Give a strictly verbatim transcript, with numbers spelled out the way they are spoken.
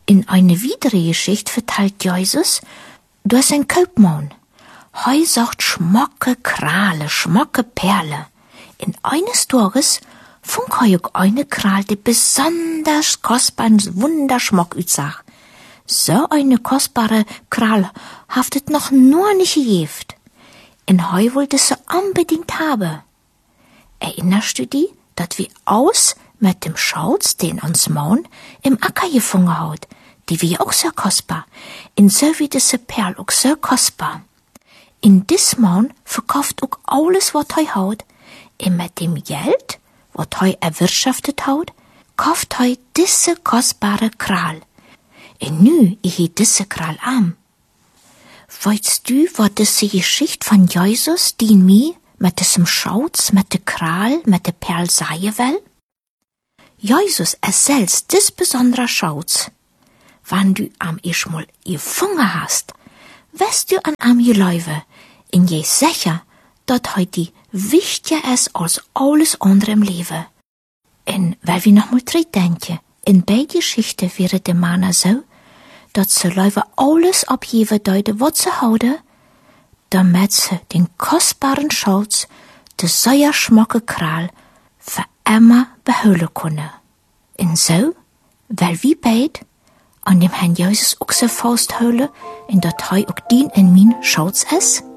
In eine weitere Geschichte verteilt Jesus, du hast ein Kaufmann. Hei sagt schmocke Krale, schmocke Perle. In eines Tages funk hei auch eine Kral, die besonders kostbaren Wunderschmuck utsach. So eine kostbare Kral haftet noch nur nicht gegift. In hei wollte sie unbedingt haben. Erinnerst du dich, dat wir aus mit dem Schauz, den uns Maun im Acker gefunden hat, die wir auch so kostbar, in so wie diese Perl auch so kostbar. In dis Maun verkauft auch alles, wat hei haut, und mit dem Geld, wat hei erwirtschaftet haut, kauft hei diese kostbare Kral. Und nu ich diese Kral an. Weißt du, wat diese Geschichte von Jesus, die in mir mit diesem Schauz, mit der Kral, mit der Perl sagen will? Jesus erzählt dis besondere Schauz. Wann du am erstmal gefunden hast, wirst du an am geläufe, in je sicher, dat heute wichtiger ist als alles andere im Leben. Und weil wir noch mal dran denken, in beide Geschichten wäre der Mann so, dat sie läufe alles abgeben deuten, wat sie houden, damit sie den kostbaren Schatz, de sehr schmocke Kral, für immer behouden können. Und so, weil wir beid an dem Herrn Jesus auch so festhalten, in dat hei auch dien in min Schatz ist,